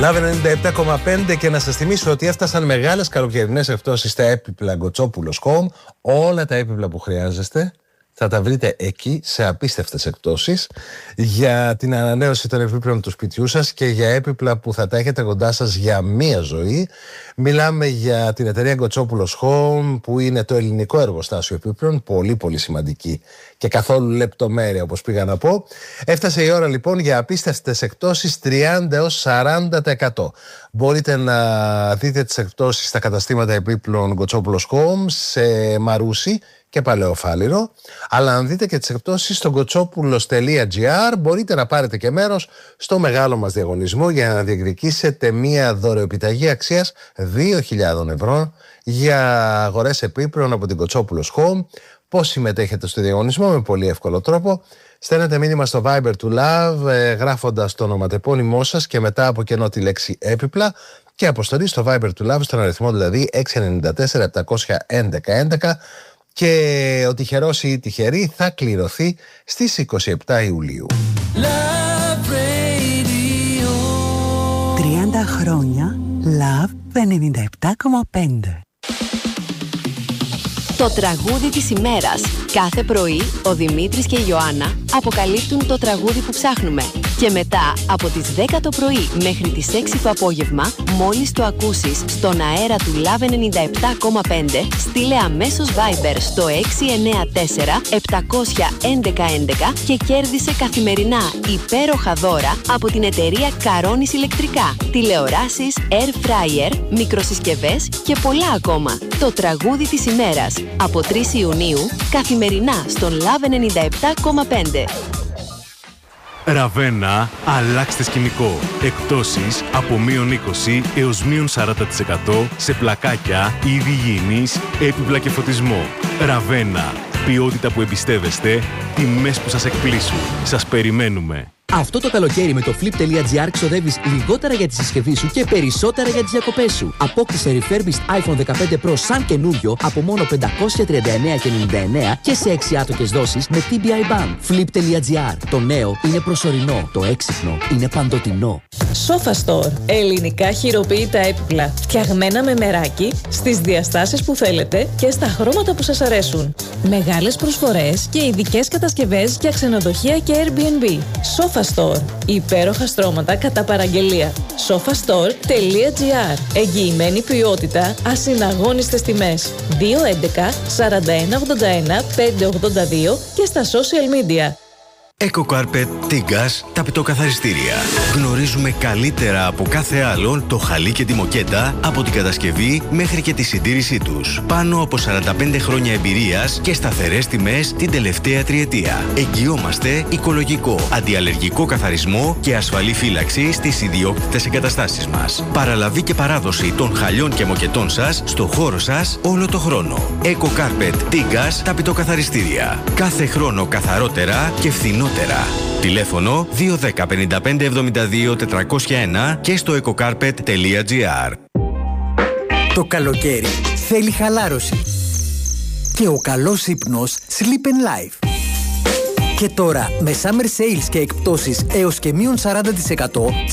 Λάβε 97,5 και να σας θυμίσω ότι έφτασαν μεγάλες καλοκαιρινές εκπτώσεις στα έπιπλα Γκοτσόπουλος Home. Όλα τα έπιπλα που χρειάζεστε θα τα βρείτε εκεί σε απίστευτες εκπτώσεις για την ανανέωση των επίπλων του σπιτιού σας και για έπιπλα που θα τα έχετε κοντά σας για μία ζωή. Μιλάμε για την εταιρεία Γκοτσόπουλος Home, που είναι το ελληνικό εργοστάσιο επίπλων, πολύ πολύ σημαντική και καθόλου λεπτομέρεια όπως πήγα να πω. Έφτασε η ώρα λοιπόν για απίστευτες εκπτώσεις 30 έως 40%. Μπορείτε να δείτε τις εκπτώσεις στα καταστήματα επίπλων Γκοτσόπουλος Home σε Μαρούσι και Παλαιοφάλιρο, αλλά αν δείτε και τις εκπτώσεις στο gotsopoulos.gr μπορείτε να πάρετε και μέρος στο μεγάλο μας διαγωνισμό για να διεκδικήσετε μία δωρεοεπιταγή αξίας 2.000 ευρώ για αγορές επίπλων από την Γκοτσόπουλος Home. Πώς συμμετέχετε στο διαγωνισμό? Με πολύ εύκολο τρόπο. Στέλνετε μήνυμα στο Viber του Love γράφοντας το ονοματεπώνυμό σας και μετά από κενό τη λέξη έπιπλα και αποστολή στο Viber του Love στον αριθμό δηλαδή 694-711-11 και ο τυχερός ή η τυχερή θα κληρωθεί στις 27 Ιουλίου. 30 χρόνια Love 97,5. Το τραγούδι της ημέρας. Κάθε πρωί ο Δημήτρης και η Ιωάννα αποκαλύπτουν το τραγούδι που ψάχνουμε. Και μετά από τις 10 το πρωί μέχρι τις 6 το απόγευμα, μόλις το ακούσεις στον αέρα του Love 97,5, στείλε αμέσως Viber στο 694-711-11 και κέρδισε καθημερινά υπέροχα δώρα από την εταιρεία Καρόνης Ηλεκτρικά, τηλεοράσεις, air fryer, μικροσυσκευές και πολλά ακόμα. Το τραγούδι της ημέρας από 3 Ιουνίου καθημερινά στον Love 97,5. Ραβένα, αλλάξτε σκηνικό. Εκπτώσεις από -20 έως -40% σε πλακάκια, είδη υγιεινής, έπιπλα και φωτισμό. Ραβένα, ποιότητα που εμπιστεύεστε, τιμές που σας εκπλήσουν. Σας περιμένουμε. Αυτό το καλοκαίρι με το flip.gr ξοδεύεις λιγότερα για τη συσκευή σου και περισσότερα για τις διακοπές σου. Απόκτησε refurbished iPhone 15 Pro σαν καινούριο από μόνο 539,99 και σε 6 άτοκες δόσεις με TBI Ban. Flip.gr. Το νέο είναι προσωρινό. Το έξυπνο είναι παντοτινό. Sofa Store. Ελληνικά χειροποίητα έπιπλα. Φτιαγμένα με μεράκι, στις διαστάσεις που θέλετε και στα χρώματα που σας αρέσουν. Μεγάλες προσφορές και ειδικές κατασκευές για ξενοδοχεία και Airbnb. Sofa Store. Υπέροχα στρώματα κατά παραγγελία. sofastore.gr. Εγγυημένη ποιότητα, ασυναγώνιστες τιμές. 211 4181 582 και στα social media. EcoCarpet Tigas, ταπητοκαθαριστήρια. Γνωρίζουμε καλύτερα από κάθε άλλον το χαλί και τη μοκέτα από την κατασκευή μέχρι και τη συντήρησή τους. Πάνω από 45 χρόνια εμπειρίας και σταθερές τιμές την τελευταία τριετία. Εγγυόμαστε οικολογικό, αντιαλλεργικό καθαρισμό και ασφαλή φύλαξη στις ιδιόκτητες εγκαταστάσεις μας. Παραλαβή και παράδοση των χαλιών και μοκετών σας στο χώρο σας όλο το χρόνο. EcoCarpet Tigas, ταπητοκαθαριστήρια. Κάθε χρόνο καθαρότερα και φθηνότερα. Τηλέφωνο 210 55 72 401 και στο ecocarpet.gr. Το καλοκαίρι θέλει χαλάρωση και ο καλός ύπνος Sleep and Life. Και τώρα με summer sales και εκπτώσεις έως και -40%